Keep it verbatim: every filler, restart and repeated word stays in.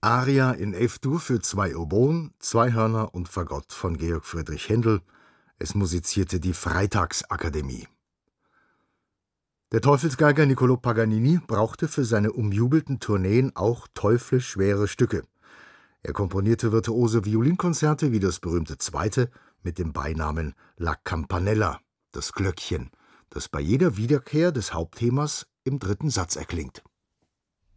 Aria in F-Dur für zwei Oboen, zwei Hörner und Fagott von Georg Friedrich Händel. Es musizierte die Freitagsakademie. Der Teufelsgeiger Niccolò Paganini brauchte für seine umjubelten Tourneen auch teuflisch schwere Stücke. Er komponierte virtuose Violinkonzerte wie das berühmte zweite mit dem Beinamen La Campanella, das Glöckchen, das bei jeder Wiederkehr des Hauptthemas im dritten Satz erklingt.